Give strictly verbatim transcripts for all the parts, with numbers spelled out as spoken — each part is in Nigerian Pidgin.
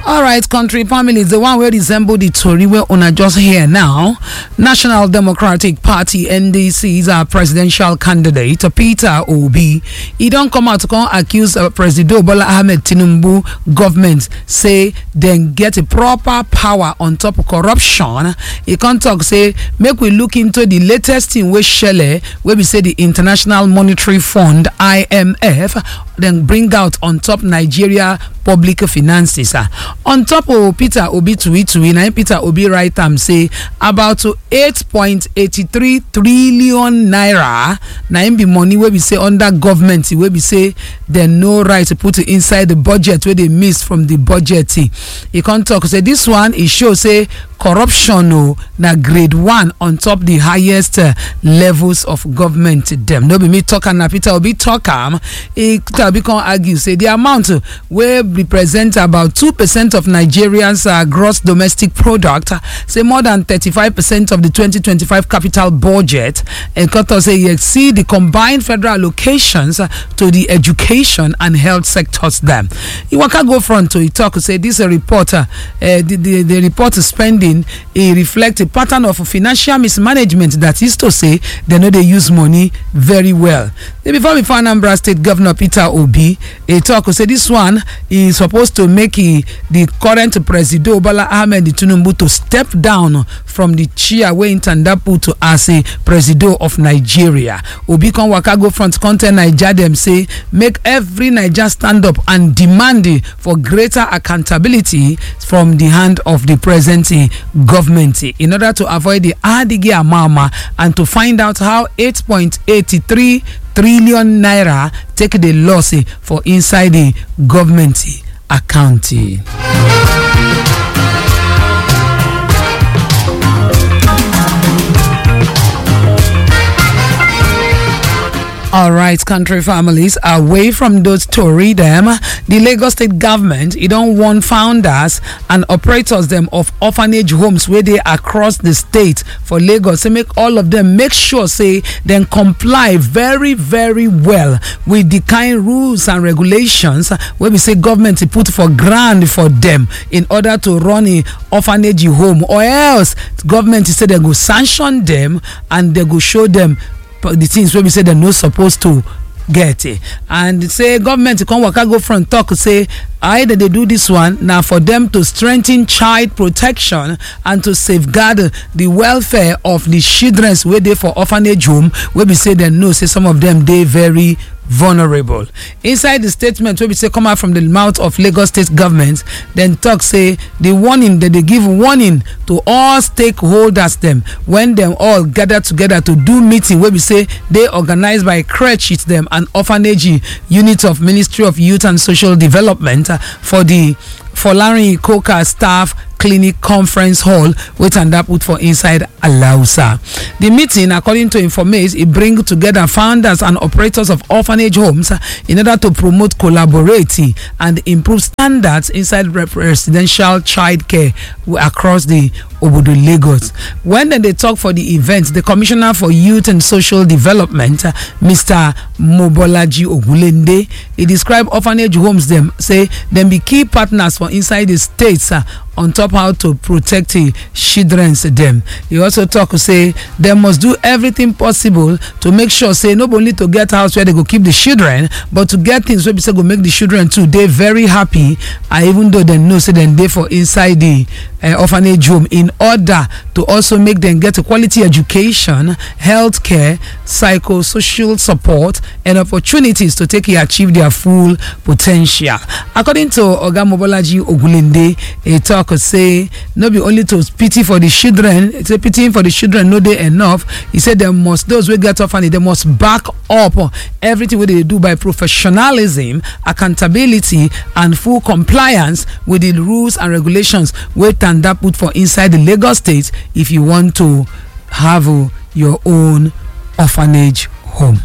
All right, country families, the one where resemble the Tory where una just here now. National Democratic Party N D C's uh, presidential candidate Peter Obi, he don't come out to come accuse uh, President Bola Ahmed Tinubu government say then get a proper power on top of corruption. He can't talk say make we look into the latest thing where Shelley where we say the International Monetary Fund I M F then bring out on top Nigeria public finances. Uh. On top of Peter Obi tweet tweet, now Peter Obi write am say about to eight point eight three trillion naira. Now be money where we say under government where we say they no right to put it inside the budget where they miss from the budget. He can't talk say this one. It shows say corruption oh, na grade one on top the highest uh, levels of government. Them no be me talk na Peter Obi talk am. He Obi can argue say the amount uh, where represent about two percent of Nigerians uh, gross domestic product, uh, say more than thirty-five percent of the twenty twenty-five capital budget, and Koto say he exceed the combined federal allocations uh, to the education and health sectors. Them he waka go front to he talk say this a reporter uh, the, the the report spending it reflect a pattern of financial mismanagement, that is to say they know they use money very well. Then before we find Anambra State Governor Peter Obi, he talk say this one is supposed to make he, the current President Bola Ahmed Tinubu to step down from the chair where intended put to as a president of Nigeria. Obi can waka go front content Niger them say make every Niger stand up and demand for greater accountability from the hand of the present government in order to avoid the adige amama and to find out how eight point eight three trillion naira take the loss for inside the government account. All right, country families, away from those Tory them, the Lagos State government, it don't want founders and operators them of orphanage homes where they across the state for Lagos. So make all of them make sure say then comply very very well with the kind rules and regulations where we say government put for grant for them in order to run a orphanage home, or else government say they go sanction them and they go show them the things where we say they're not supposed to get it, and say government come waka go front talk say either they do this one now for them to strengthen child protection and to safeguard the welfare of the children where they for orphanage home where we say they know say some of them they very vulnerable. Inside the statement where we say come out from the mouth of Lagos State government, then talk say the warning that they give warning to all stakeholders them when them all gather together to do meeting where we say they organized by crèche them an orphanage unit of Ministry of Youth and Social Development uh, for the Folarin Ikoka staff clinic conference hall which and that put for inside Alausa. The meeting, according to information, it brings together founders and operators of orphanage homes in order to promote collaborating and improve standards inside residential child care across the Obodo Lagos. When then they talk for the event, the Commissioner for Youth and Social Development, Mister Mobolaji Ogulende, he described orphanage homes them say them be key partners for inside the states uh, on top how to protect the children's them. He also talk say they must do everything possible to make sure say not only to get house where they go keep the children, but to get things where they say go make the children too they very happy, and even though they know say then they for inside the uh, orphanage home in order to also make them get a quality education, health care, psychosocial support and opportunities to take and achieve their full potential. According to Oga Mobolaji Ogulende, he talk say no be only to pity for the children, it's a pity for the children no they enough. He said they must, those who get orphanage, they must back up everything what they do by professionalism, accountability and full compliance with the rules and regulations where Tanda put for inside the Lagos State if you want to have uh, your own orphanage home.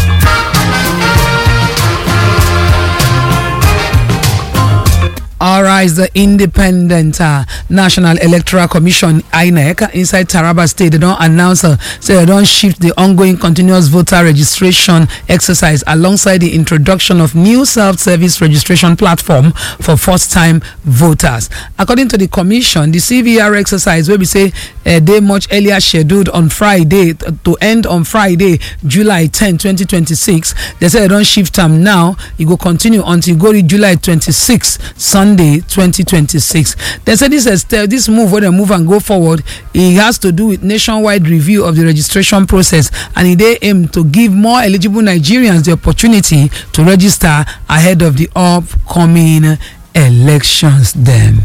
All right. right, the Independent uh, National Electoral Commission I N E C inside Taraba State, they don't announce, uh, say they don't shift the ongoing continuous voter registration exercise alongside the introduction of new self-service registration platform for first-time voters. According to the commission, the C V R exercise will be say a day much earlier scheduled on Friday to end on Friday, July tenth, twenty twenty-six. They say they don't shift them now. It will continue until go to July twenty-sixth, Sunday, twenty twenty-six. They say this is this move where they move and go forward. It has to do with nationwide review of the registration process, and they aim to give more eligible Nigerians the opportunity to register ahead of the upcoming elections. Them.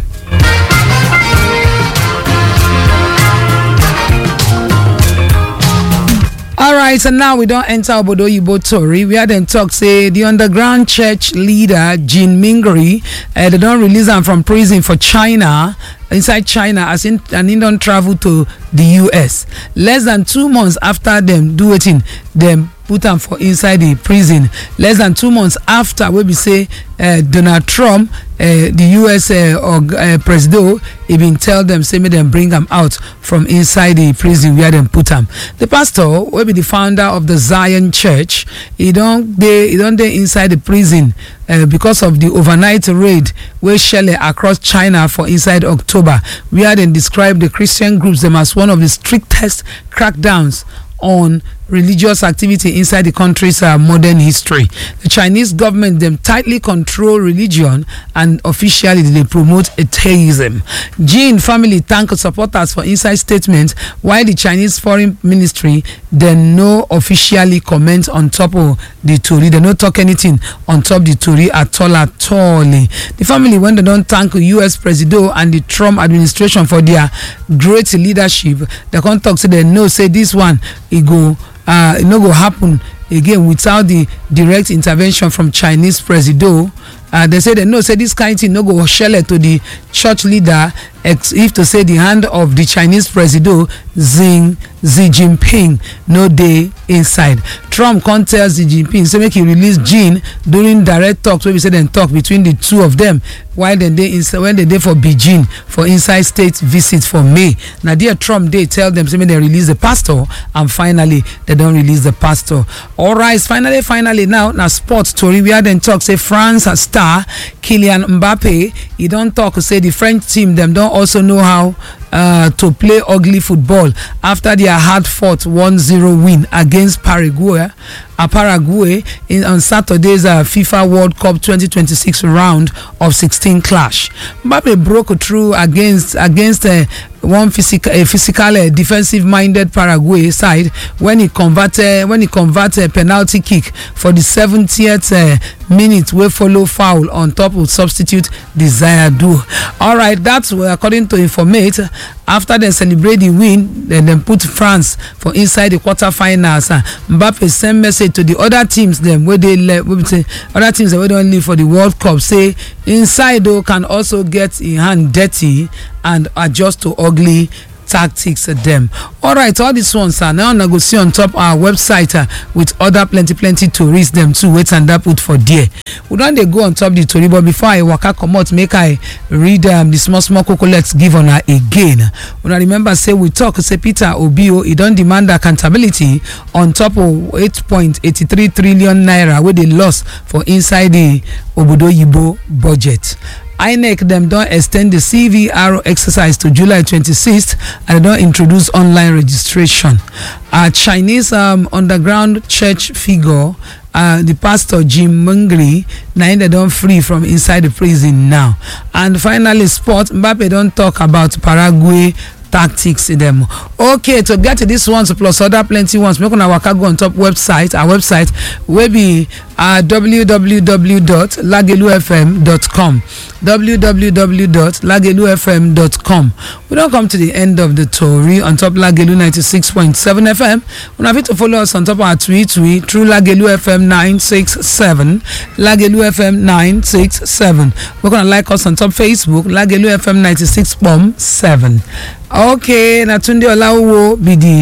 All right, so now we don't enter Obodo Yibo Tori. We had them talk, say, the underground church leader, Jean Mingri, uh, they don't release him from prison for China, inside China, as in, and he don't travel to the U S. Less than two months after them do it in, them put him for inside the prison. Less than two months after, we be say, uh, Donald Trump, uh, the U S uh, or, uh, president, he been tell them, say, make them bring him out from inside the prison where them put him. The pastor will be the founder of the Zion Church. He don't they he don't they inside the prison uh, because of the overnight raid where shell across China for inside October, where they describe the Christian groups them as one of the strictest crackdowns on religious activity inside the country's uh, modern history. The Chinese government them tightly control religion and officially they promote atheism. Jean family thank supporters for inside statements, while the Chinese foreign ministry then no officially comment on top of the Tory. They no talk anything on top the Tory at all at all. The family when they don't thank the U S president and the Trump administration for their great leadership, they can't talk, so they know say this one it go uh it no go happen again without the direct intervention from Chinese president. Uh, they say they know say this kind of thing no go shell to the church leader, ex if to say the hand of the Chinese president Xi, Xi Jinping no day inside. Trump can't tell Xi Jinping say make he release Jean during direct talks where we say them talk between the two of them while they dey inside when they dey for Beijing for inside state visit for May. Now dear Trump they tell them say make they release the pastor, and finally they don't release the pastor. All right, finally finally now now sports story where them talk say France star Kylian Mbappe he don't talk say the French team them don't also know how uh, to play ugly football after their hard fought one zero win against Paraguay uh, Paraguay in on Saturday's uh, FIFA World Cup twenty twenty-six round of sixteen clash. Mbappe broke through against against uh, one physical a physical uh, defensive minded Paraguay side when he converted when he converted a penalty kick for the seventieth uh, minute wey follow foul on top of substitute Desire Do. All right, that's according to Informate. After they celebrate the win, then they put France for inside the quarterfinals. Uh, Mbappe send message to the other teams them where they le- we say other teams that we don't leave for the World Cup. Say inside though can also get in hand dirty and adjust to ugly tactics at them. All right, all these ones are now go see on top our website uh, with other plenty plenty tourists them too. Wait and that put for there. We don't they go on top the story, but before I waka come out, make I read um, the small small cocoa let's give on her again. When I remember say we talk say Peter Obio he don't demand accountability on top of eight point eight three trillion naira where they lost for inside the Obodo Yibo budget. I N E C them don't extend the C V R exercise to July twenty-sixth and they don't introduce online registration. A Chinese um, underground church figure, uh, the pastor Jim Mungri, now they don't free from inside the prison now. And finally, sport, Mbappe don't talk about Paraguay tactics in them. Okay, to get to this ones plus other plenty ones, make on our go on top website. Our website will be uh, w w w dot lagelu f m dot com. w w w dot lagelu f m dot com. We don't come to the end of the story on top Lagelu ninety-six point seven F M. We have to follow us on top of our tweet tweet through Lagelu F M nine six seven. Lagelu F M nine six seven. We're gonna like us on top Facebook, Lagelu F M ninety-six point seven. Okay, Natunde Olawo be the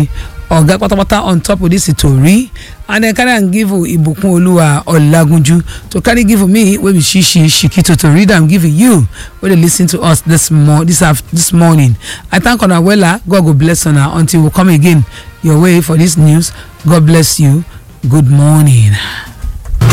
oga patapata on top of this story, and then carry and give Ibukun Oluwa Olagunju to carry give me wey be shishi shikito to read am give you wey dey listen to us this mo this af this morning. I thank una wella. God go bless una until we come again your way for this news. God bless you. Good morning.